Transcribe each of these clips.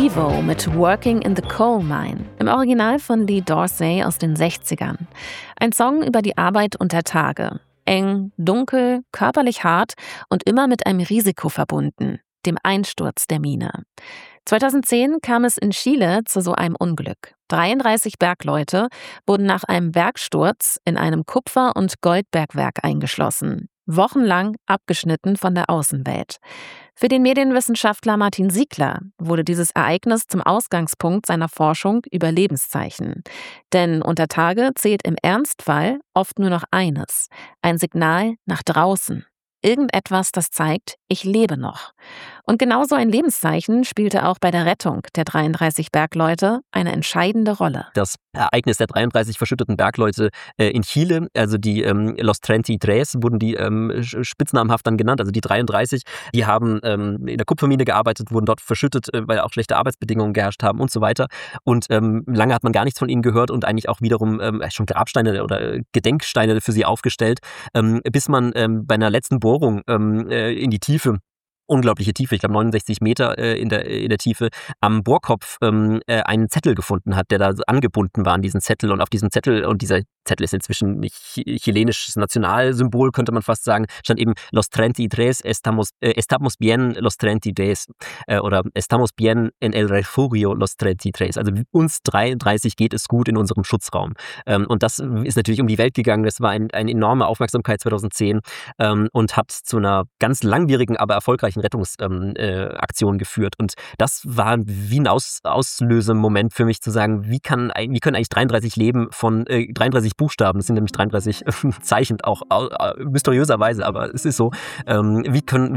Devo mit Working in the Coal Mine, im Original von Lee Dorsey aus den 60ern. Ein Song über die Arbeit unter Tage. Eng, dunkel, körperlich hart und immer mit einem Risiko verbunden, dem Einsturz der Mine. 2010 kam es in Chile zu so einem Unglück. 33 Bergleute wurden nach einem Bergsturz in einem Kupfer- und Goldbergwerk eingeschlossen. Wochenlang abgeschnitten von der Außenwelt. Für den Medienwissenschaftler Martin Siegler wurde dieses Ereignis zum Ausgangspunkt seiner Forschung über Lebenszeichen. Denn unter Tage zählt im Ernstfall oft nur noch eines: ein Signal nach draußen. Irgendetwas, das zeigt, ich lebe noch. Und genauso ein Lebenszeichen spielte auch bei der Rettung der 33 Bergleute eine entscheidende Rolle. Das Ereignis der 33 verschütteten Bergleute in Chile, also die Los 33 wurden die spitznamenhaft dann genannt, also die 33, die haben in der Kupfermine gearbeitet, wurden dort verschüttet, weil auch schlechte Arbeitsbedingungen geherrscht haben und so weiter. Und lange hat man gar nichts von ihnen gehört und eigentlich auch wiederum schon Grabsteine oder Gedenksteine für sie aufgestellt, bis man bei einer letzten Bohrung in die Tiefe, unglaubliche Tiefe, ich glaube 69 Meter in der Tiefe, am Bohrkopf einen Zettel gefunden hat, der da so angebunden war an diesen Zettel. Und auf diesem Zettel, und dieser Zettel ist inzwischen ein chilenisches Nationalsymbol, könnte man fast sagen, stand eben Los 33, estamos bien Los 33 oder estamos bien en el refugio Los 33. Also uns 33 geht es gut in unserem Schutzraum. Und das ist natürlich um die Welt gegangen. Das war eine enorme Aufmerksamkeit 2010 und hat zu einer ganz langwierigen, aber erfolgreichen Rettungsaktion geführt. Und das war wie ein Auslösemoment für mich zu sagen, wie können eigentlich 33 leben von 33 Buchstaben, das sind nämlich 33 Zeichen, auch mysteriöserweise, aber es ist so. Wie können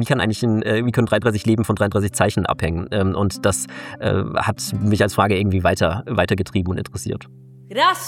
33 Leben von 33 Zeichen abhängen? Und das hat mich als Frage irgendwie weitergetrieben und interessiert.